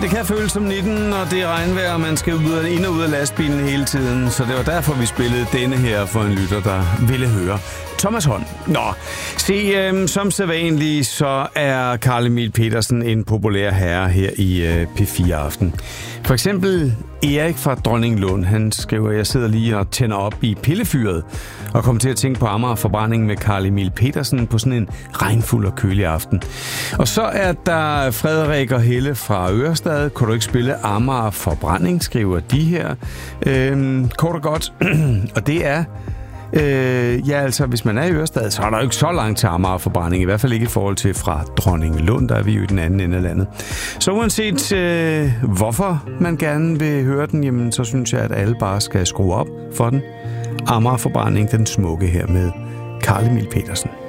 det kan føles som 19, og det er regnvejr, og man skal ind og ud af lastbilen hele tiden. Så det var derfor, vi spillede denne her for en lytter, der ville høre Thomas Holm. Nå, se, som sædvanligt, så er Carl Emil Petersen en populær herre her i P4 Aften. For eksempel Erik fra Dronninglund, han skriver, jeg sidder lige og tænder op i pillefyret, og kommer til at tænke på Amager Forbrænding med Carl Emil Petersen på sådan en regnfuld og kølig aften. Og så er der Frederik og Helle fra Ørestad. Kunne du ikke spille Amager Forbrænding, skriver de her. Kort og godt. Og det er ja, altså, hvis man er i Ørestad, så er der jo ikke så langt til Amager Forbrænding. I hvert fald ikke i forhold til fra Dronninglund, der er vi jo i den anden ende af landet. Så uanset hvorfor man gerne vil høre den, jamen, så synes jeg, at alle bare skal skrue op for den. Amager Forbrænding, den smukke her med Carl Emil Petersen.